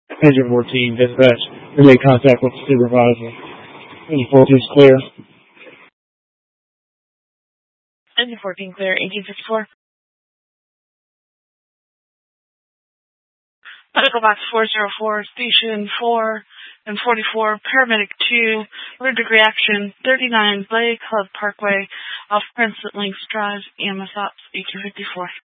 Engine 14, dispatch. We made contact with the supervisor. Engine 14 is clear. Engine 14 clear, 1854. Medical box 404, station 4 and 44, paramedic 2, allergic reaction 39, Bay Club Parkway, off Prince Links Drive, EMS Ops 1854.